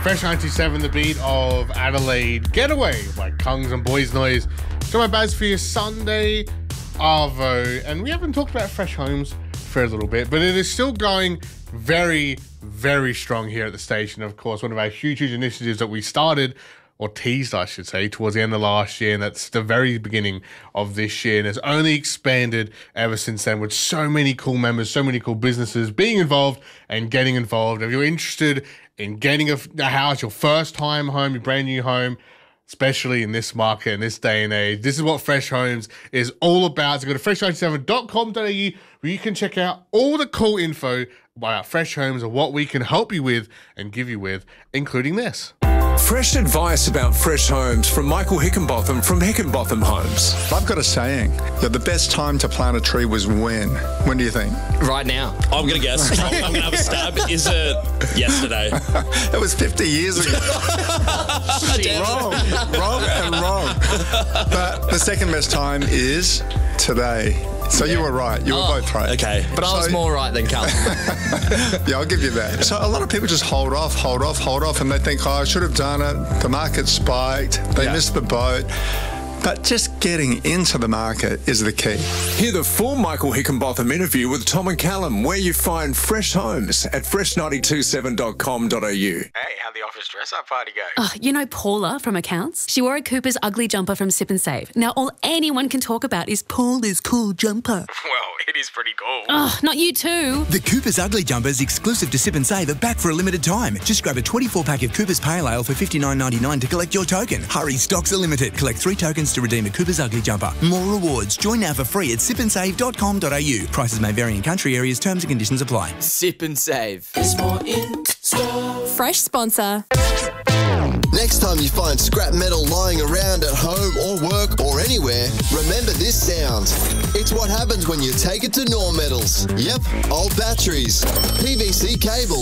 Fresh 97, the beat of Adelaide Getaway by Kungs and Boys Noise. So my Baz for your Sunday Arvo. And we haven't talked about Fresh Homes for a little bit, but it is still going very, very strong here at the station. Of course, one of our huge initiatives that we started, or teased, I should say, towards the end of last year, and that's the very beginning of this year, and it's only expanded ever since then with so many cool members, so many cool businesses being involved and getting involved. If you're interested in getting a house, your first time home, your brand new home, especially in this market, in this day and age, this is what Fresh Homes is all about. So go to fresh97.com.au where you can check out all the cool info about Fresh Homes and what we can help you with and give you with, including this. Fresh advice about fresh homes from Michael Hickenbotham from Hickenbotham Homes. I've got a saying that the best time to plant a tree was when? When do you think? Right now. I'm going to guess. I'm going to have a stab. Is it yesterday? It was 50 years ago. Wrong and wrong. But the second best time is today. So you were right. You were both right. Okay. But I was more right than Callum. Yeah, I'll give you that. So a lot of people just hold off, and they think, I should have done it. The market spiked. They missed the boat. But just getting into the market is the key. Hear the full Michael Hickenbotham interview with Tom and Callum, where you find Fresh Homes at fresh927.com.au. Hey, how'd the office dress-up party go? Oh, you know Paula from accounts? She wore a Cooper's ugly jumper from Sip and Save. Now all anyone can talk about is Paula's cool jumper. Well, it is pretty cool. Oh, not you too. The Cooper's Ugly Jumpers exclusive to Sip and Save are back for a limited time. Just grab a 24-pack of Cooper's Pale Ale for $59.99 to collect your token. Hurry, stocks are limited. Collect 3 tokens to redeem a Cooper's Ugly Jumper. More rewards. Join now for free at sipandsave.com.au. Prices may vary in country areas. Terms and conditions apply. Sip and Save. There's more in store. Fresh sponsor. Next time you find scrap metal lying around at home or work or anywhere, remember this sound. It's what happens when you take it to Normetals. Yep, old batteries, PVC cable,